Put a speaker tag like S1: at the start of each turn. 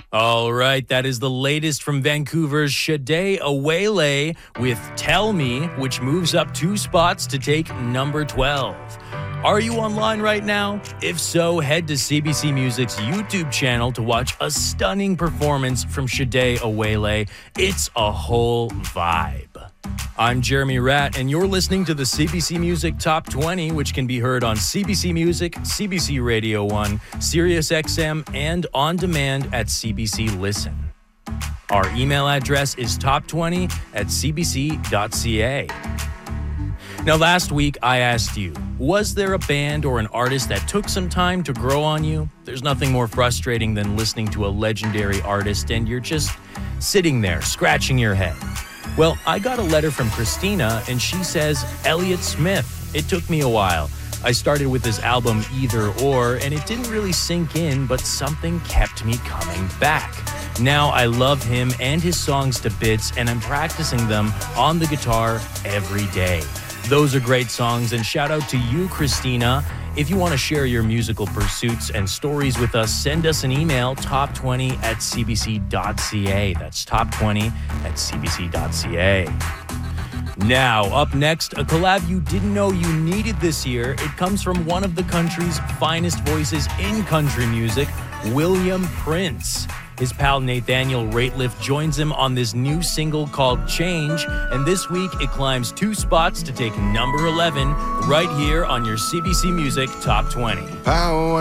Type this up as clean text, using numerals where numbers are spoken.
S1: All right, that is the latest from Vancouver's Shade Awele with Tell Me, which moves up 2 spots to take number 12. Are you online right now? If so, head to CBC Music's YouTube channel to watch a stunning performance from Shade Awele. It's a whole vibe. I'm Jeremy Ratt, and you're listening to the CBC Music Top 20, which can be heard on CBC Music, CBC Radio 1, Sirius XM, and on demand at CBC Listen. Our email address is top20@cbc.ca. Now, last week, I asked you, was there a band or an artist that took some time to grow on you? There's nothing more frustrating than listening to a legendary artist and you're just sitting there, scratching your head. Well, I got a letter from Christina, and she says, Elliott Smith. It took me a while. I started with his album Either Or, and it didn't really sink in, but something kept me coming back. Now I love him and his songs to bits, and I'm practicing them on the guitar every day. Those are great songs, and shout out to you, Christina. If you want to share your musical pursuits and stories with us, send us an email, top20@cbc.ca. That's top20@cbc.ca. Now, up next, a collab you didn't know you needed this year. It comes from one of the country's finest voices in country music, William Prince. His pal Nathaniel Rateliff joins him on this new single called Change, and this week it climbs 2 spots to take number 11 right here on your CBC Music Top 20.
S2: Power.